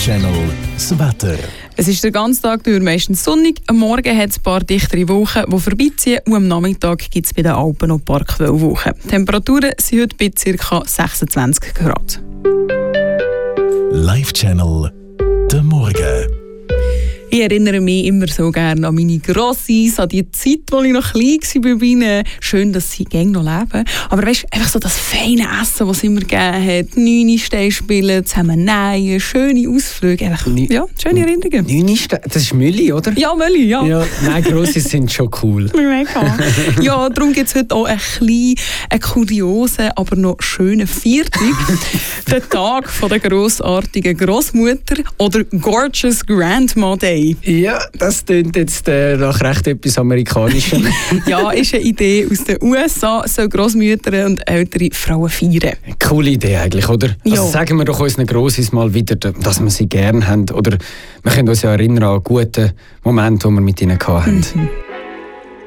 Channel das Wetter. Es ist den ganzen Tag durch meistens sonnig. Am Morgen hat es ein paar dichtere Wolken, die vorbeiziehen. Und am Nachmittag gibt es bei den Alpen noch ein paar Quellwolken. Die Temperaturen sind heute bei ca. 26 Grad. Live Channel der Morgen. Ich erinnere mich immer so gerne an meine Grossis, an die Zeit, als ich noch klein war bei ihnen. Schön, dass sie gerne noch leben. Aber weißt, einfach so das feine Essen, das es immer gegeben hat. 9 Steine spielen, zusammen nähen, schöne Ausflüge. Einfach, ja, schöne Erinnerungen. 9 Steine, das ist Mülli, oder? Ja, Mölli, ja. Nein, Grossis sind schon cool. Mega. Ja, darum gibt es heute auch einen kuriosen, aber noch schönen Viertag. Den Tag von der grossartigen Grossmutter oder Gorgeous Grandma Day. Ja, das klingt jetzt nach recht etwas Amerikanischem. Ja, ist eine Idee aus den USA, soll Grossmütter und ältere Frauen feiern. Coole Idee eigentlich, oder? Ja. Also sagen wir doch unseren Grossis mal wieder, dass wir sie gerne haben. Oder wir können uns ja erinnern an gute Momente, die wir mit ihnen hatten.